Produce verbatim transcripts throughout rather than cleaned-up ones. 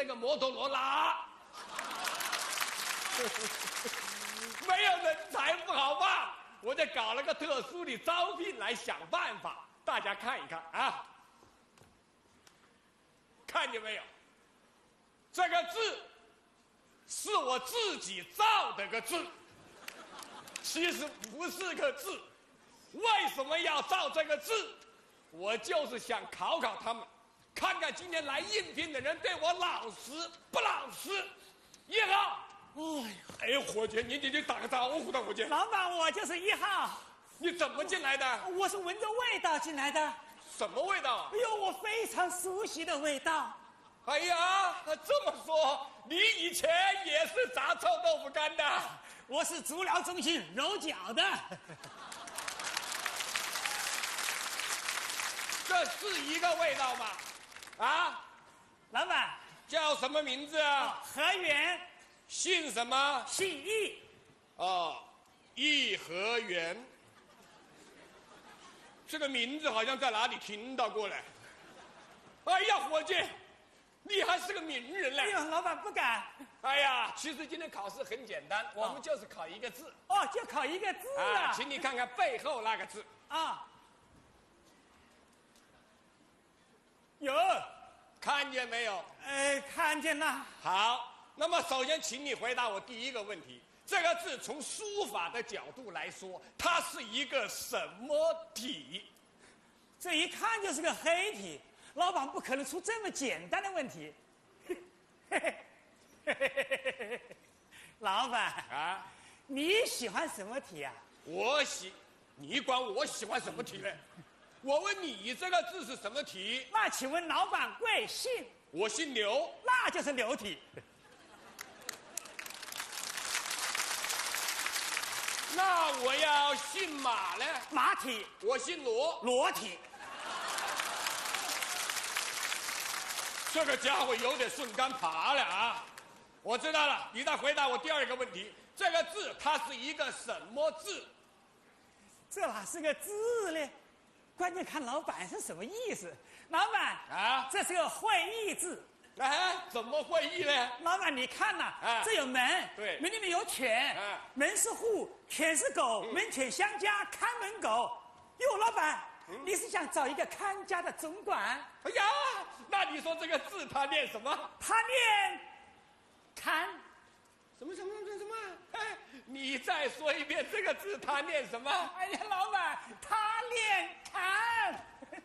那个摩托罗拉。没有人才不好吧？我就搞了个特殊的招聘来想办法，大家看一看啊，看见没有？这个字是我自己造的个字，其实不是个字。为什么要造这个字？我就是想考考他们，看看今天来应聘的人对我老实不老实。一号。哎呀，哎，伙计，你你你打个招呼的，伙计。 老板，我就是一号。 你怎么进来的？ 我是闻着味道进来的。 什么味道？ 哎呦，我非常熟悉的味道。 哎呀，这么说，你以前也是炸臭豆腐干的？ 我是足疗中心揉脚的。 这是一个味道吗？啊， 老板叫什么名字啊？ 何源。 姓什么？ 姓易。 哦，颐和园。这个名字好像在哪里听到过嘞。哎呀，伙计，你还是个名人嘞！ 哎呦，老板不敢。 哎呀，其实今天考试很简单，我们就是考一个字。 哦，就考一个字啊！ 啊，请你看看背后那个字。 啊。有。 看见没有？ 哎，看见了。 好。那么，首先，请你回答我第一个问题：这个字从书法的角度来说，它是一个什么体？ 这一看就是个黑体。老板不可能出这么简单的问题。老板啊， 你喜欢什么体啊？ 我喜，你管我喜欢什么体呢？我问你，这个字是什么体？ 那请问老板贵姓？ 我姓刘， 那就是刘体。 那我要姓马呢？ 马体。 我姓罗， 罗体。 这个家伙有点顺杆爬了啊！我知道了，你再回答我第二个问题：这个字它是一个什么字？ 这哪是个字呢？关键看老板是什么意思。老板啊， 这是个会意字。 哎，怎么会意呢？ 老板，你看呐、 啊， 这有门， 对， 门里面有犬， 啊， 门是户，犬是狗，嗯、门犬相加，看门狗。哟，老板，嗯、你是想找一个看家的总管？ 哎呀，那你说这个字他念什么？ 他念看。 什么什么什么什么？哎，你再说一遍这个字他念什么？ 哎呀，老板，他念看。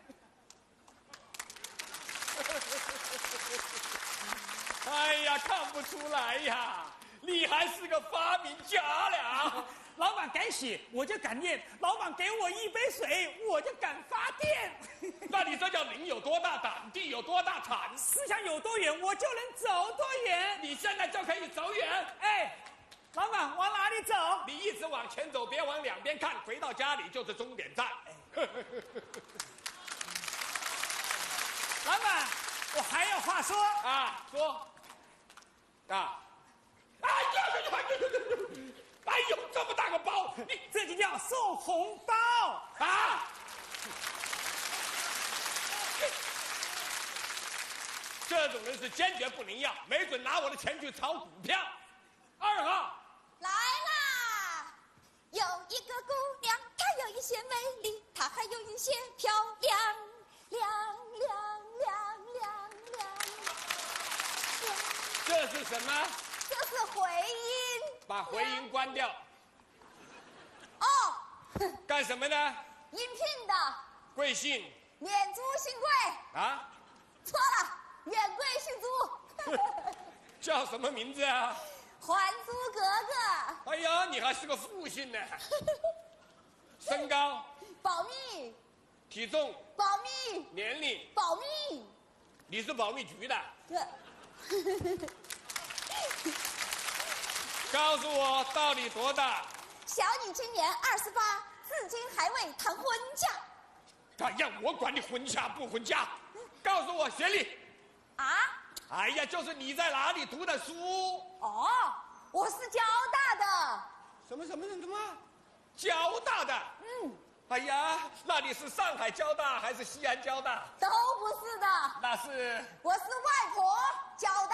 哎呀，看不出来呀，你还是个发明家了。 老板敢写，我就敢念；老板给我一杯水，我就敢发电。 那你这叫人有多大胆，地有多大产。 思想有多远，我就能走多远。 你现在就可以走远。 哎，老板往哪里走？ 你一直往前走，别往两边看，回到家里就是终点站。哎老板，我还有话说啊，说啊！哎呦呦呦呦呦！哎呦，这么大个包，你这就叫送红包啊！这种人是坚决不能要，没准拿我的钱去炒股票。二号来啦！有一个姑娘，她有一些美丽，她还有一些漂亮，亮亮亮亮亮。 这是什么？ 这是回音。 把回音关掉。 哦。 干什么呢？ 应聘的。 贵姓？ 免租姓贵。 啊？ 错了，免贵姓租。 叫什么名字啊？ 还租格格。 哎呀，你还是个复姓呢。身高？ 保密。 体重？ 保密。 年龄？ 保密。 你是保密局的？ 对。 告诉我到底多大？ 小女今年二十八，至今还未谈婚嫁。 哎呀，我管你婚嫁不婚嫁！告诉我学历。 啊？ 哎呀，就是你在哪里读的书？ 哦，我是交大的。 什么什么什么？交大的？ 嗯。 哎呀，那你是上海交大还是西安交大？ 都不是的。 那是？ 我是外婆交大